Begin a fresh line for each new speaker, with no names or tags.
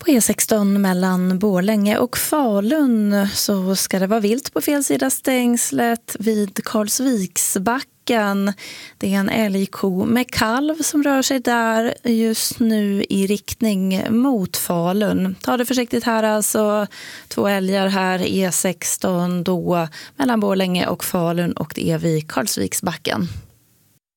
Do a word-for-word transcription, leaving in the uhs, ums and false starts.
På E sexton mellan Borlänge och Falun så ska det vara vilt på fel sida stängslet vid Karlsviksbacken. Det är en älgko med kalv som rör sig där just nu i riktning mot Falun. Ta det försiktigt här alltså. Två älgar här, E sexton då mellan Borlänge och Falun, och det är vid Karlsviksbacken.